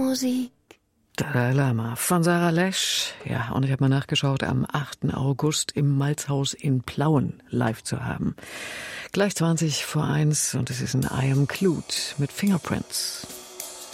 Musik. Dalai Lama von Sarah Lesch. Ja, und ich habe mal nachgeschaut, am 8. August im Malzhaus in Plauen live zu haben. Gleich 20 vor 1 und es ist ein I Am Clued mit Fingerprints.